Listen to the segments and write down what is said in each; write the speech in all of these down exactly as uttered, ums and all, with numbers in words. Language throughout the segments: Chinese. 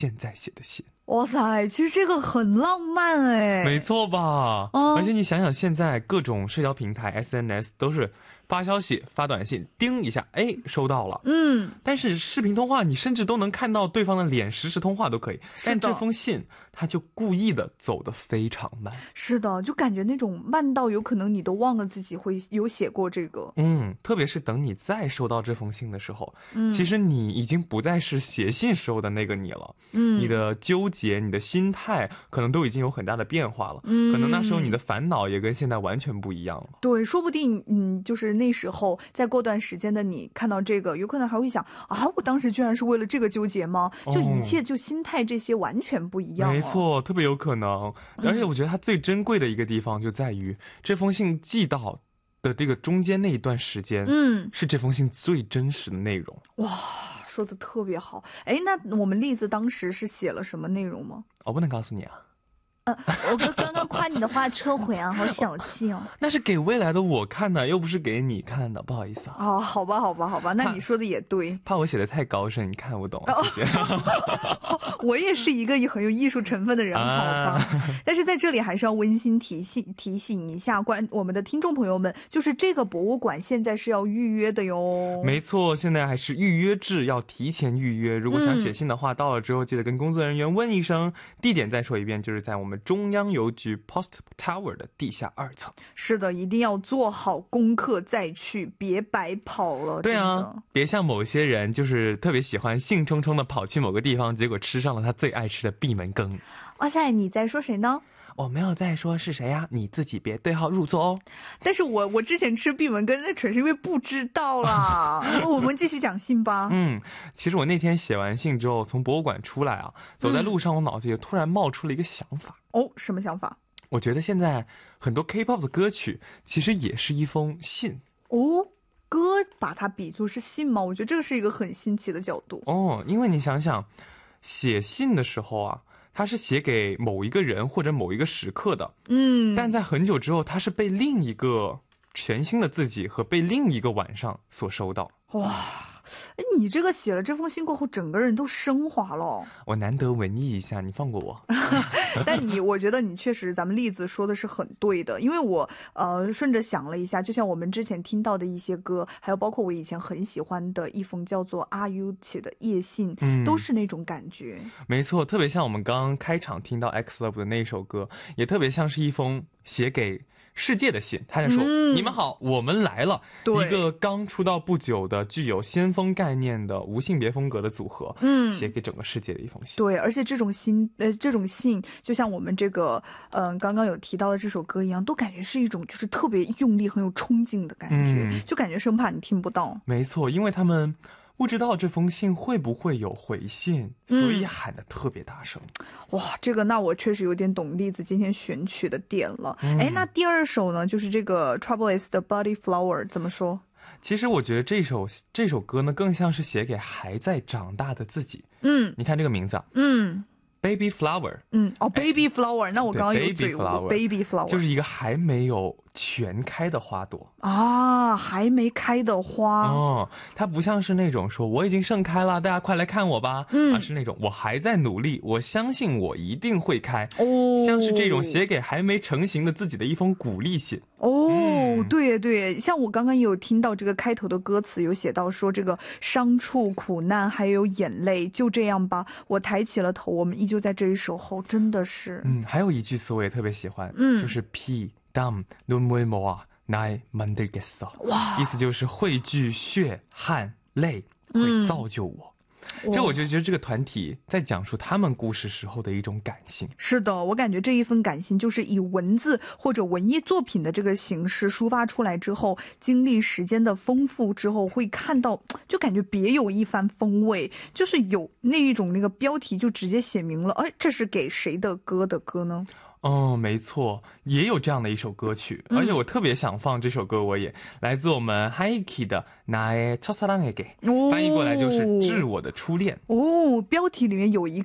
现在写的信。 哇塞，其实这个很浪漫哎， 没错吧、 哦、 而且你想想现在各种社交平台 S N S 都是发消息发短信叮一下，哎，收到了。 嗯， 但是视频通话你甚至都能看到对方的脸，实时通话都可以，但这封信他就故意的走得非常慢。 是的，就感觉那种慢到有可能你都忘了自己会有写过这个。 嗯，特别是等你再收到这封信的时候，嗯，其实你已经不再是写信时候的那个你了。嗯，你的纠结你的心态可能都已经有很大的变化了。嗯，可能那时候你的烦恼也跟现在完全不一样了。 对，说不定嗯，就是那时候再过段时间的你看到这个，有可能还会想啊，我当时居然是为了这个纠结吗？就一切就心态这些完全不一样了。 没错，特别有可能。而且我觉得它最珍贵的一个地方就在于、嗯、这封信寄到的这个中间那一段时间，嗯，是这封信最真实的内容。 哇，说的特别好。哎，那我们栗子当时是写了什么内容吗？ 我不能告诉你啊。 呃，我刚刚夸你的话撤回啊，好小气哦。 那是给未来的我看的，又不是给你看的，不好意思啊。 哦，好吧，好吧，好吧，那你说的也对。 怕我写的太高深，你看不懂，谢谢。 我也是一个很有艺术成分的人，好吧。啊、但是在这里还是要温馨提醒提醒一下关我们的听众朋友们，就是这个博物馆现在是要预约的哟。 没错，现在还是预约制，要提前预约。如果想写信的话，嗯、到了之后记得跟工作人员问一声。地点再说一遍，就是在我们中央邮局 Post Tower 的地下二层。 是的，一定要做好功课再去，别白跑了。 对啊，别像某些人就是特别喜欢兴冲冲的跑去某个地方，结果吃上了他最爱吃的闭门羹。 哇塞，你在说谁呢？ 我没有在说是谁呀、啊，你自己别对号入座哦。 但是我我之前吃闭门羹那纯是因为不知道啦。我们继续讲信吧。 嗯，其实我那天写完信之后，从博物馆出来啊，走在路上，我脑子里突然冒出了一个想法。 嗯、哦，什么想法？ 我觉得现在很多 K-pop 的歌曲其实也是一封信。 哦，歌把它比作是信吗？我觉得这个是一个很新奇的角度。 哦，因为你想想，写信的时候啊，它是写给某一个人或者某一个时刻的，嗯，但在很久之后，它是被另一个全新的自己和被另一个晚上所收到。 哇，你这个写了这封信过后，整个人都升华了。 我难得文艺一下，你放过我。 但你，我觉得你确实，咱们栗子说的是很对的，因为我呃顺着想了一下，就像我们之前听到的一些歌，还有包括我以前很喜欢的一封叫做阿 U 写的夜信，嗯，都是那种感觉。没错，特别像我们刚刚开场听到 X Love 的那首歌，也特别像是一封写给世界的信。他在说、嗯、你们好，我们来了。一个刚出道不久的具有先锋概念的无性别风格的组合，嗯，写给整个世界的一封信。对，而且这种信呃这种信就像我们这个嗯、呃、刚刚有提到的这首歌一样，都感觉是一种就是特别用力很有冲劲的感觉、嗯、就感觉生怕你听不到。没错，因为他们不知道这封信会不会有回信，所以喊得特别大声、嗯、哇，这个那我确实有点懂栗子今天选曲的点了。哎、嗯，那第二首呢，就是这个 Trouble S 的 Body Flower 怎么说？其实我觉得这首这首歌呢，更像是写给还在长大的自己。嗯，你看这个名字啊，嗯，Baby Flower， 嗯，哦 ，Baby Flower， 那我刚刚有嘴误 ，Baby Flower 就是一个还没有全开的花朵啊，还没开的花哦，它不像是那种说我已经盛开了，大家快来看我吧，嗯，而是那种我还在努力，我相信我一定会开，哦，像是这种写给还没成型的自己的一封鼓励信。哦、嗯，对对，像我刚刚也有听到这个开头的歌词有写到说这个伤处、苦难还有眼泪，就这样吧，我抬起了头，我们依旧在这里守候，真的是。嗯，还有一句词我也特别喜欢，嗯，就是피 땀 눈물 모아 날 만들겠어，哇，意思就是汇聚血汗泪会造就我。嗯，这我就觉得这个团体在讲述他们故事时候的一种感性。是的，我感觉这一份感性就是以文字或者文艺作品的这个形式抒发出来之后，经历时间的丰富之后，会看到就感觉别有一番风味，就是有那一种那个标题就直接写明了，哎，这是给谁的歌的歌呢？哦，没错，也有这样的一首歌曲，而且我特别想放这首歌，我也来自我们 Haiki 的 나의 첫사랑에게， 翻译过来就是致我的初恋。哦，标题里面有一个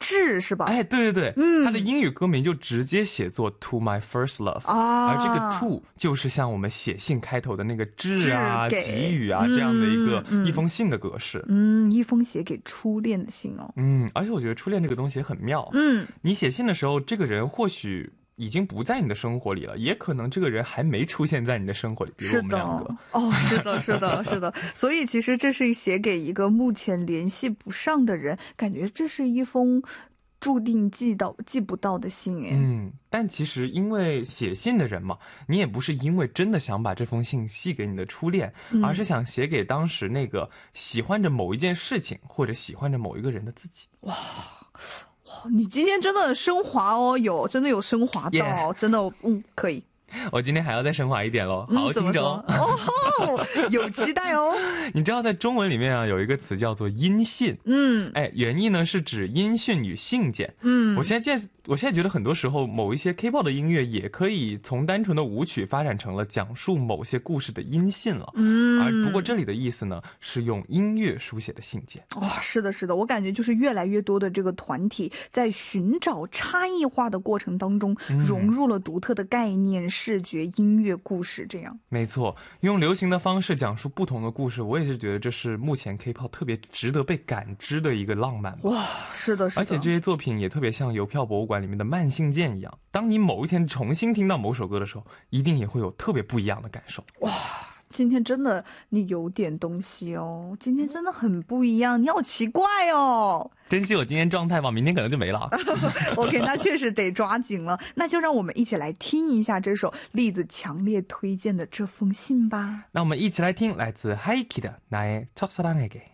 致是吧？ 哎，对对对， 嗯， 它的英语歌名就直接写作 To My First Love， 啊， 而这个 To 就是像我们写信开头的那个致啊、 致给给予啊、这样的一个嗯嗯一封信的格式。 嗯，一封写给初恋的信哦。 嗯，而且我觉得初恋这个东西也很妙。 嗯， 你写信的时候，这个人或许已经不在你的生活里了，也可能这个人还没出现在你的生活里，比如我们两个。 哦，是的，是的，是的。所以其实这是写给一个目前联系不上的人，感觉这是一封注定寄到寄不到的信哎。 嗯，但其实因为写信的人嘛，你也不是因为真的想把这封信寄给你的初恋， 嗯、 而是想写给当时那个喜欢着某一件事情或者喜欢着某一个人的自己。 哇。你今天真的很升华哦，有真的有升华到， yeah. 真的嗯可以。 我今天还要再升华一点咯，好好听着哦。 哦，有期待哦。 你知道在中文里面啊有一个词叫做音信， 嗯， 哎，原意呢是指音讯与信件。 嗯， 我现在见我现在觉得很多时候某一些 K-pop 的音乐也可以从单纯的舞曲发展成了讲述某些故事的音信了。 嗯， 而不过这里的意思呢是用音乐书写的信件。 哇、哦，是的，是的，我感觉就是越来越多的这个团体在寻找差异化的过程当中， 嗯、 融入了独特的概念、视觉、音乐、故事，这样。 没错，用流行的方式讲述不同的故事，我也是觉得这是目前 K-pop 特别值得被感知的一个浪漫。 哇，是的，是的。 而且这些作品也特别像邮票博物馆里面的慢信件一样，当你某一天重新听到某首歌的时候，一定也会有特别不一样的感受。 哇，今天真的你有点东西哦，今天真的很不一样，你好奇怪哦。 珍惜我今天状态吧，明天可能就没了。 OK， 那确实得抓紧了。那就让我们一起来听一下这首栗子强烈推荐的这封信吧。 那我们一起来听来自 Haiki 的나의 첫사랑에게。